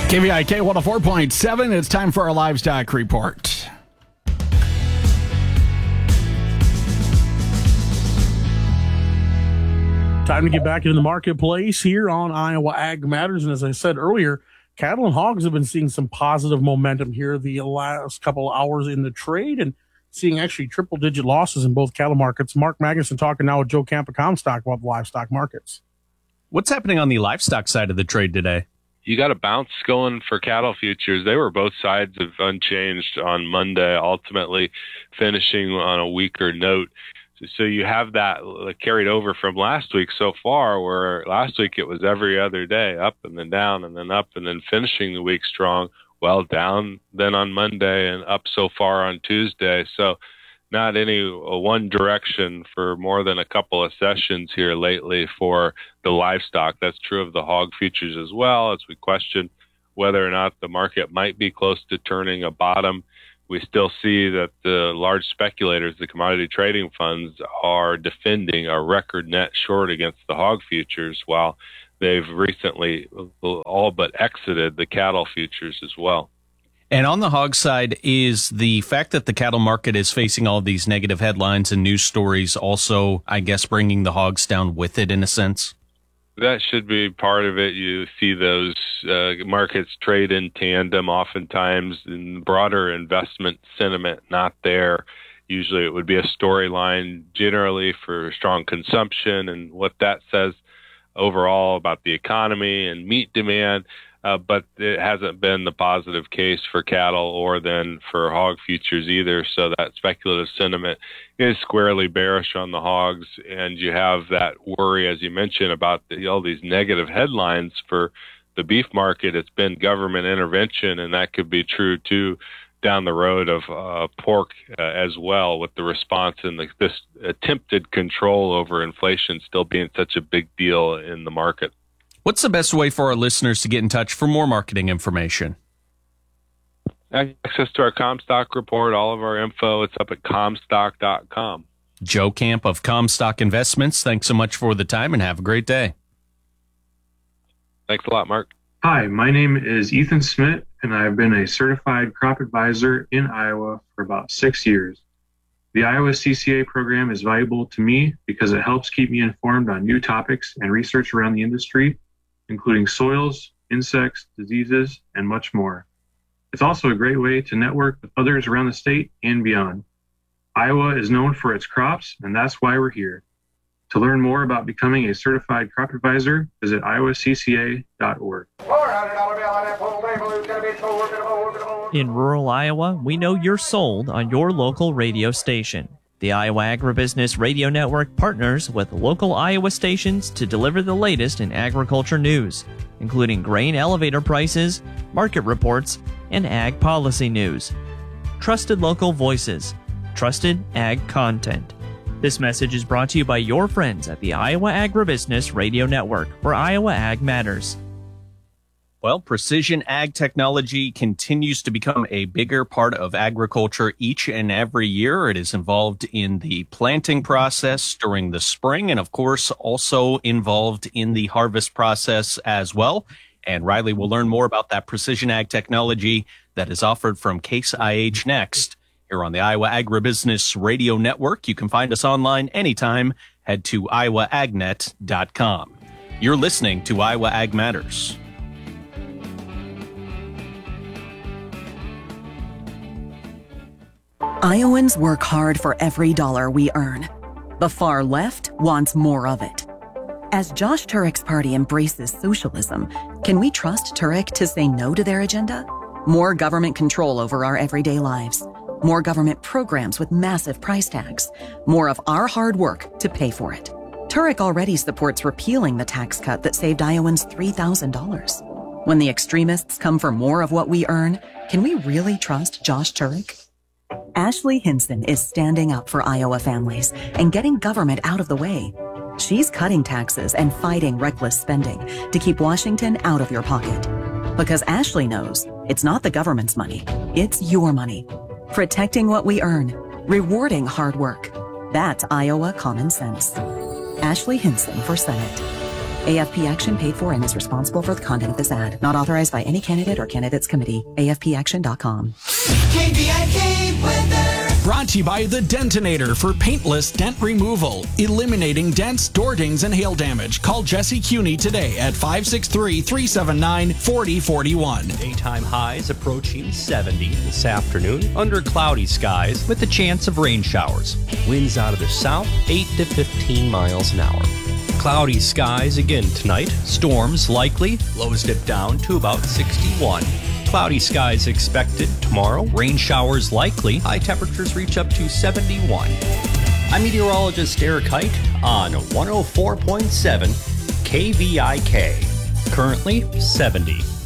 KVIK 104.7. It's time for our livestock report. Time to get back into the marketplace here on Iowa Ag Matters. And as I said earlier, cattle and hogs have been seeing some positive momentum here the last couple of hours in the trade and seeing actually triple-digit losses in both cattle markets. Mark Magnuson talking now with Joe Camp of Comstock about the livestock markets. What's happening on the livestock side of the trade today? You got a bounce going for cattle futures. They were both sides of unchanged on Monday, ultimately finishing on a weaker note. So you have that carried over from last week so far, where last week it was every other day, up and then down and then up, and then finishing the week strong, well down then on Monday and up so far on Tuesday. So not any one direction for more than a couple of sessions here lately for the livestock. That's true of the hog futures as well, as we question whether or not the market might be close to turning a bottom. We still see that the large speculators, the commodity trading funds, are defending a record net short against the hog futures, while they've recently all but exited the cattle futures as well. And on the hog side, is the fact that the cattle market is facing all these negative headlines and news stories also, I guess, bringing the hogs down with it in a sense? That should be part of it. You see those markets trade in tandem oftentimes, in broader investment sentiment not there. Usually it would be a storyline generally for strong consumption and what that says overall about the economy and meat demand. But it hasn't been the positive case for cattle or then for hog futures either. So that speculative sentiment is squarely bearish on the hogs. And you have that worry, as you mentioned, about all these negative headlines for the beef market. It's been government intervention, and that could be true too down the road of pork as well, with the response and this attempted control over inflation still being such a big deal in the market. What's the best way for our listeners to get in touch for more marketing information? Access to our Comstock report, all of our info, it's up at comstock.com. Joe Camp of Comstock Investments, thanks so much for the time and have a great day. Thanks a lot, Mark. Hi, my name is Ethan Smith, and I've been a certified crop advisor in Iowa for about 6 years. The Iowa CCA program is valuable to me because it helps keep me informed on new topics and research around the industry, including soils, insects, diseases, and much more. It's also a great way to network with others around the state and beyond. Iowa is known for its crops, and that's why we're here. To learn more about becoming a certified crop advisor, visit iowacca.org. In rural Iowa, we know you're sold on your local radio station. The Iowa Agribusiness Radio Network partners with local Iowa stations to deliver the latest in agriculture news, including grain elevator prices, market reports, and ag policy news. Trusted local voices, trusted ag content. This message is brought to you by your friends at the Iowa Agribusiness Radio Network, where Iowa Ag matters. Well, precision ag technology continues to become a bigger part of agriculture each and every year. It is involved in the planting process during the spring and, of course, also involved in the harvest process as well. And Riley will learn more about that precision ag technology that is offered from Case IH next here on the Iowa Agribusiness Radio Network. You can find us online anytime. Head to iowaagnet.com. You're listening to Iowa Ag Matters. Iowans work hard for every dollar we earn. The far left wants more of it. As Josh Turek's party embraces socialism, can we trust Turek to say no to their agenda? More government control over our everyday lives. More government programs with massive price tags. More of our hard work to pay for it. Turek already supports repealing the tax cut that saved Iowans $3,000. When the extremists come for more of what we earn, can we really trust Josh Turek? Ashley Hinson is standing up for Iowa families and getting government out of the way. She's cutting taxes and fighting reckless spending to keep Washington out of your pocket. Because Ashley knows it's not the government's money, it's your money. Protecting what we earn, rewarding hard work. That's Iowa common sense. Ashley Hinson for Senate. AFP Action paid for and is responsible for the content of this ad. Not authorized by any candidate or candidates committee. AFPAction.com. KVIK weather. Brought to you by the Dentinator for paintless dent removal, eliminating dents, door dings, and hail damage. Call Jesse Cuney today at 563-379-4041. Daytime highs approaching 70 this afternoon under cloudy skies with a chance of rain showers. Winds out of the south 8 to 15 miles an hour. Cloudy skies again tonight. Storms likely. Lows dip down to about 61. Cloudy skies expected tomorrow. Rain showers likely. High temperatures reach up to 71. I'm meteorologist Eric Height on 104.7 KVIK. Currently 70.